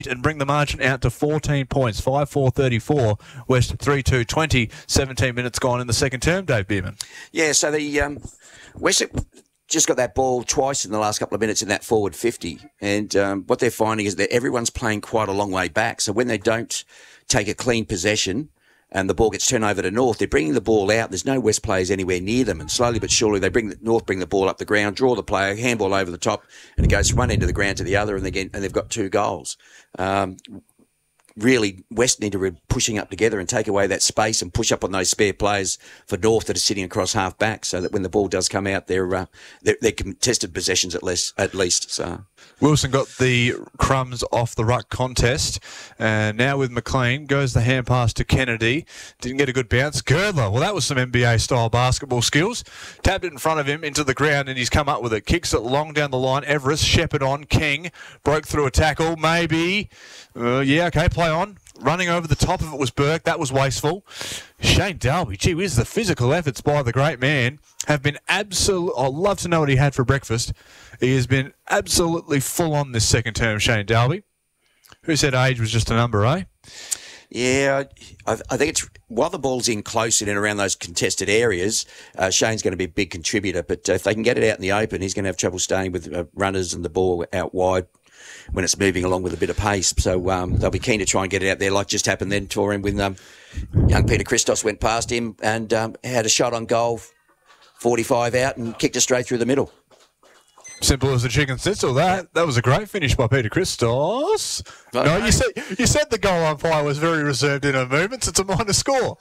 and bring the margin out to 14 points. 5-4-34, West 3-2-20. 17 minutes gone in the second term, Dave Bierman. Yeah, so the West just got that ball twice in the last couple of minutes in that forward 50. And what they're finding is that everyone's playing quite a long way back. So when they don't take a clean possession and the ball gets turned over to North, they're bringing the ball out. There's no West players anywhere near them. And slowly but surely, North bring the ball up the ground, draw the player, handball over the top, and it goes from one end of the ground to the other, and they've got 2 goals. Really, West need to be pushing up together and take away that space and push up on those spare players for North that are sitting across half back, so that when the ball does come out, they're contested possessions at least. So Wilson got the crumbs off the ruck contest, and now with McLean goes the hand pass to Kennedy. Didn't get a good bounce. Girdler, well, that was some NBA style basketball skills. Tapped it in front of him into the ground, and he's come up with it. Kicks it long down the line. Everest, Shepherd on, King broke through a tackle. Maybe, play on. Running over the top of it was Burke. That was wasteful. Shane Dalby, gee whiz, the physical efforts by the great man have been absolute. I'd love to know what he had for breakfast. He has been absolutely full on this second term, Shane Dalby. Who said age was just a number, eh? Yeah, I think it's while the ball's in close and in around those contested areas, Shane's going to be a big contributor. But if they can get it out in the open, he's going to have trouble staying with runners and the ball out wide when it's moving along with a bit of pace. So they'll be keen to try and get it out there, like just happened then for him when young Peter Christos went past him and had a shot on goal, 45 out, and kicked it straight through the middle. Simple as the chicken schnitzel. That was a great finish by Peter Christos. No, you said the goal umpire was very reserved in her movements. It's a minor score.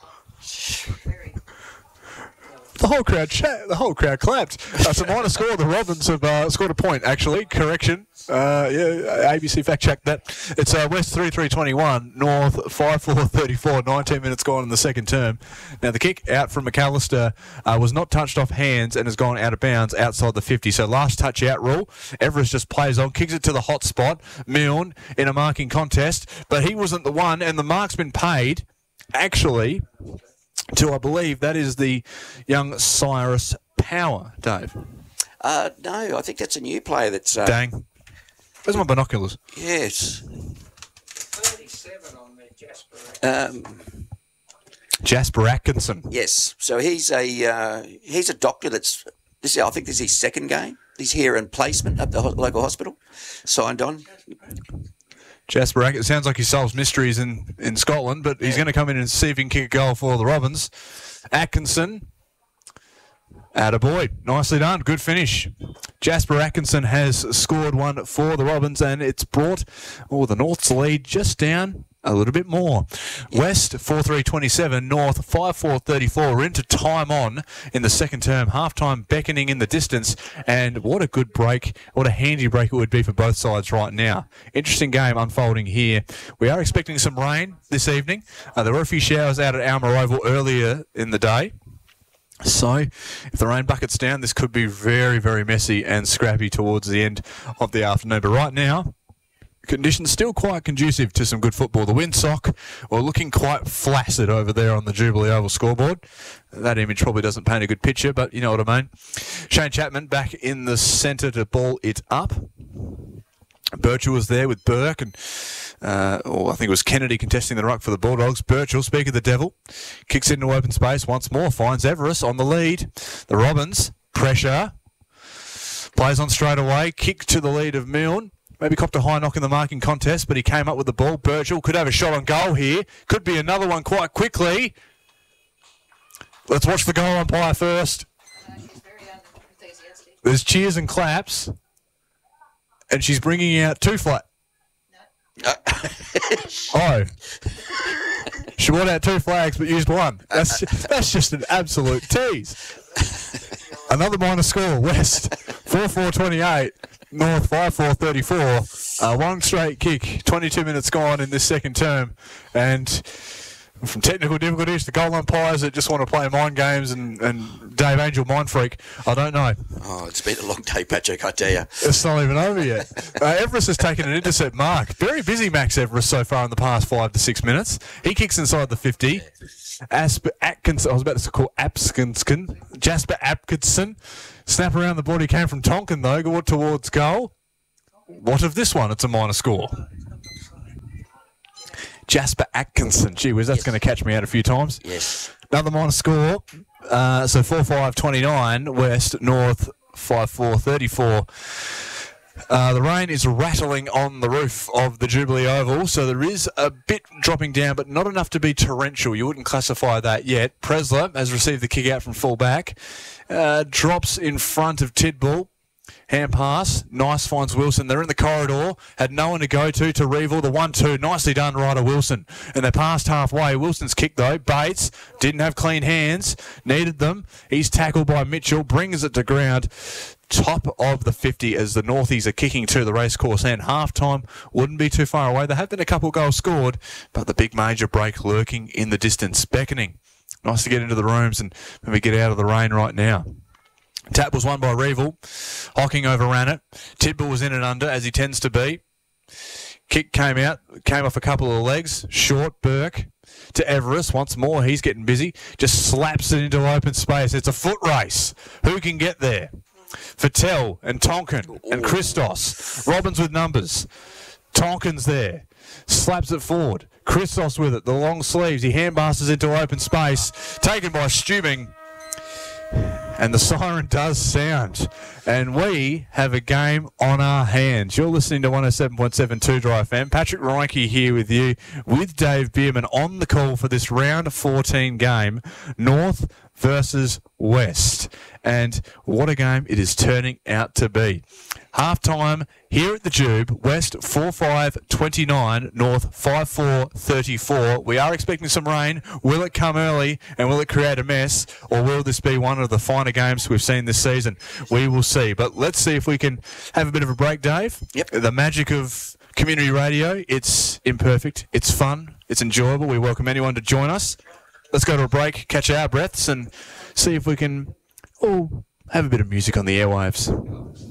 The whole crowd clapped. It's a minor score. The Robins have scored a point, actually. Correction. ABC fact checked that. It's West 3-3-21, North 5-4-34, 19 minutes gone in the second term. Now, the kick out from McAllister was not touched off hands and has gone out of bounds outside the 50. So last touch out rule. Everest just plays on, kicks it to the hot spot. Milne in a marking contest, but he wasn't the one, and the mark's been paid, actually, to, I believe, that is the young Cyrus Power, Dave. No, I think that's a new player that's... Dang. Where's my binoculars? Yes. 37 on the Jasper Atkinson. Yes. So he's a doctor I think this is his second game. He's here in placement at the local hospital. Signed on. Jasper Atkinson. It sounds like he solves mysteries in Scotland, but he's going to come in and see if he can kick a goal for the Robins. Atkinson. Attaboy. Nicely done. Good finish. Jasper Atkinson has scored one for the Robins, and it's brought the North's lead just down a little bit more. West 4-3-27, North 5-4-34. We're into time on in the second term. Half-time beckoning in the distance, and what a good break. What a handy break it would be for both sides right now. Interesting game unfolding here. We are expecting some rain this evening. There were a few showers out at Alma Oval earlier in the day. So, if the rain buckets down, this could be very, very messy and scrappy towards the end of the afternoon. But right now, conditions still quite conducive to some good football. The Windsock are looking quite flaccid over there on the Jubilee Oval scoreboard. That image probably doesn't paint a good picture, but you know what I mean. Shane Chapman back in the centre to ball it up. Birchall was there with Burke and I think it was Kennedy contesting the ruck for the Bulldogs. Birchall, speak of the devil, kicks into open space once more, finds Everest on the lead. The Robins, pressure, plays on straight away, kick to the lead of Milne. Maybe copped a high knock in the marking contest, but he came up with the ball. Birchall could have a shot on goal here. Could be another one quite quickly. Let's watch the goal umpire first. She's very enthusiastic. There's cheers and claps. And she's bringing out 2 flat. No. Oh. She brought out 2 flags but used 1. That's just an absolute tease. Another minor score. West 4-4-28. North 5-4-34. One straight kick. 22 minutes gone in this second term. And from technical difficulties to goal umpires that just want to play mind games and Dave Angel mind freak, I don't know. Oh, it's been a long day, Patrick, I tell you. It's not even over yet. Everest has taken an intercept mark. Very busy Max Everest so far in the past 5 to 6 minutes. He kicks inside the 50. Atkinson, I was about to call Jasper Atkinson. Snap around the body came from Tonkin though, towards goal. What of this one? It's a minor score. Jasper Atkinson. Gee whiz, that's going to catch me out a few times. Yes. Another minor score. So 4-5-29, West, North 5-4-34. The rain is rattling on the roof of the Jubilee Oval, so there is a bit dropping down, but not enough to be torrential. You wouldn't classify that yet. Presler has received the kick out from full back. Drops in front of Tidball. Hand pass. Nice finds Wilson. They're in the corridor. Had no one to go to Revel. The 1-2. Nicely done, Ryder Wilson. And they're past halfway. Wilson's kick, though. Bates didn't have clean hands. Needed them. He's tackled by Mitchell. Brings it to ground. Top of the 50 as the Northies are kicking to the racecourse end. Half-time wouldn't be too far away. There have been a couple of goals scored, but the big major break lurking in the distance. Beckoning. Nice to get into the rooms and maybe get out of the rain right now. Tap was won by Revel. Hocking overran it. Tidball was in and under, as he tends to be. Kick came out, came off a couple of legs. Short, Burke to Everest once more. He's getting busy. Just slaps it into open space. It's a foot race. Who can get there? Fattel and Tonkin and Christos. Robbins with numbers. Tonkin's there. Slaps it forward. Christos with it. The long sleeves. He handbasses into open space. Taken by Stubing. And the siren does sound. And we have a game on our hands. You're listening to 107.7 2 Dry FM. Patrick Reinke here with you, with Dave Bierman on the call for this round 14 game. North versus West. And what a game it is turning out to be. Half-time here at the Jube, West 4-5-29, North 5-4-34. We are expecting some rain. Will it come early and will it create a mess, or will this be one of the finer games we've seen this season? We will see. But let's see if we can have a bit of a break, Dave. Yep. The magic of community radio, it's imperfect, it's fun, it's enjoyable. We welcome anyone to join us. Let's go to a break, catch our breaths, and see if we can all have a bit of music on the airwaves.